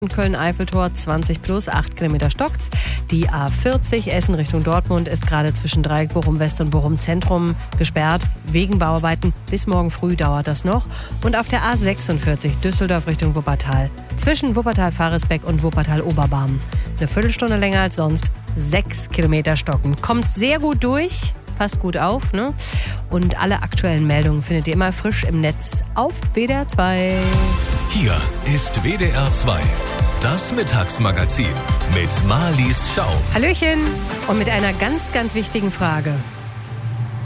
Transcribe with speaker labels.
Speaker 1: Köln-Eiffeltor 20 plus, 8 Kilometer stockt's. Die A40 Essen Richtung Dortmund ist gerade zwischen Dreieck Bochum West und Bochum Zentrum gesperrt. Wegen Bauarbeiten bis morgen früh dauert das noch. Und auf der A46 Düsseldorf Richtung Wuppertal. Zwischen Wuppertal-Faresbeck und Wuppertal-Oberbarm. Eine Viertelstunde länger als sonst. 6 Kilometer stocken. Kommt sehr gut durch. Passt gut auf, ne? Und alle aktuellen Meldungen findet ihr immer frisch im Netz auf WDR 2.
Speaker 2: Hier ist WDR 2, das Mittagsmagazin mit Marlies Schau.
Speaker 1: Hallöchen und mit einer ganz, ganz wichtigen Frage.